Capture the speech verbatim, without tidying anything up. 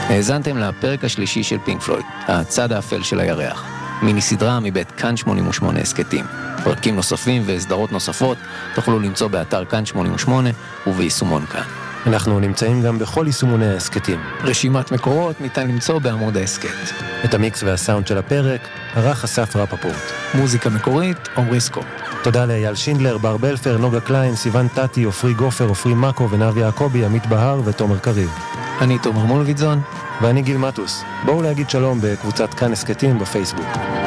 האזנתם לפרק השלישי של פינק פלויד, הצד האפל של הירח. מיני סדרה מבית כאן שמונים ושמונה הסקטים. פרקים נוספים והסדרות נוספות תוכלו למצוא באתר כאן שמונים ושמונה וביישומון כאן. אנחנו נמצאים גם בכל יישומוני ההסקטים. רשימת מקורות ניתן למצוא בעמוד ההסקט. את המיקס והסאונד של הפרק ערך אסף רפפורט. מוזיקה מקורית, עומרי סקופ. תודה לאייל שינדלר, בר בלפר, נוגה קליין, סיוון טטי, אופרי גופר, אופרי מקו ונבי יעקבי, עמית בהר ותומר קריב. אני תומר מולביטזון. ואני גיל מטוס. בואו להגיד שלום בקבוצת כאן הסקטים בפייסבוק.